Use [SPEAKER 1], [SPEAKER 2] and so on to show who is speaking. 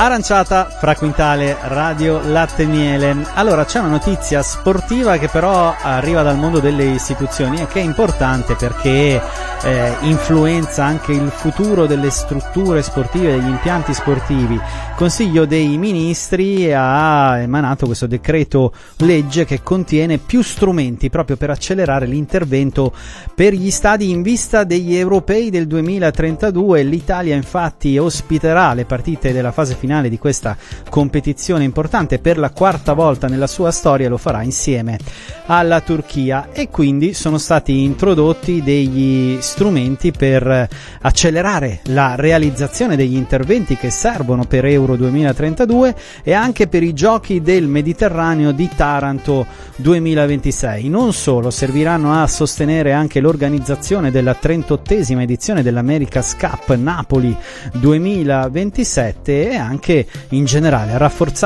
[SPEAKER 1] Aranciata, Fra Quintale, Radio Latte Miele. Allora, c'è una notizia sportiva che però arriva dal mondo delle istituzioni e che è importante perché influenza anche il futuro delle strutture sportive, degli impianti sportivi. Il Consiglio dei Ministri ha emanato questo decreto legge che contiene più strumenti proprio per accelerare l'intervento per gli stadi in vista degli europei del 2032. L'Italia infatti ospiterà le partite della fase finale di questa competizione importante per la quarta volta nella sua storia, lo farà insieme alla Turchia, e quindi sono stati introdotti degli strumenti per accelerare la realizzazione degli interventi che servono per Euro 2032 e anche per i giochi del Mediterraneo di Taranto 2026. Non solo, serviranno a sostenere anche l'organizzazione della 38esima edizione dell'America's Cup Napoli 2027 e anche in generale a rafforzare